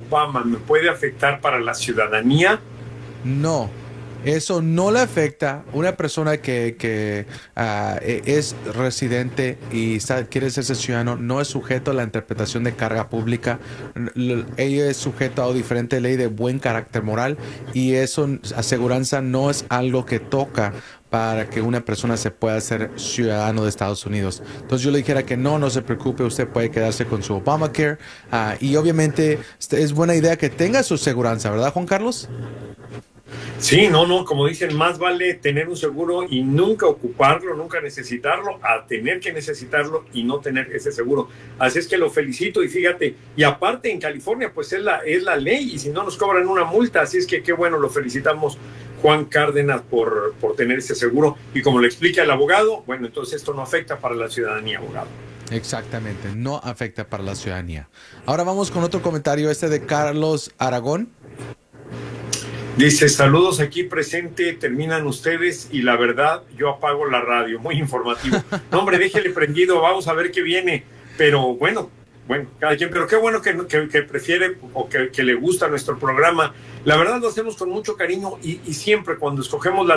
Obama me puede afectar para la ciudadanía? No, eso no le afecta a una persona que es residente y quiere ser ciudadano, no es sujeto a la interpretación de carga pública. Ella es sujeto a diferente ley de buen carácter moral y eso, aseguranza, no es algo que toca para que una persona se pueda hacer ciudadano de Estados Unidos. Entonces yo le dijera que no, no se preocupe, usted puede quedarse con su Obamacare y obviamente es buena idea que tenga su aseguranza, ¿verdad, Juan Carlos? Sí, no, no, como dicen, más vale tener un seguro y nunca ocuparlo, nunca necesitarlo, a tener que necesitarlo y no tener ese seguro. Así es que lo felicito y fíjate, y aparte en California pues es la ley y si no nos cobran una multa, así es que qué bueno, lo felicitamos Juan Cárdenas por tener ese seguro y como le explica el abogado, bueno, entonces esto no afecta para la ciudadanía, abogado. Exactamente, no afecta para la ciudadanía. Ahora vamos con otro comentario, este de Carlos Aragón. Dice, saludos aquí presente, terminan ustedes y la verdad, yo apago la radio, muy informativo. No, hombre, déjele prendido, vamos a ver qué viene. Pero bueno, cada quien, pero qué bueno que prefiere o que le gusta nuestro programa. La verdad lo hacemos con mucho cariño y siempre cuando escogemos la